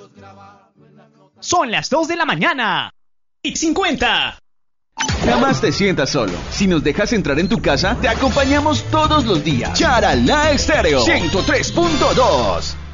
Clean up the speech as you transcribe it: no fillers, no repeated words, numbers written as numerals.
Son las 2 de la mañana y 50. Jamás te sientas solo. Si nos dejas entrar en tu casa, te acompañamos todos los días. Charalá Estéreo 103.2.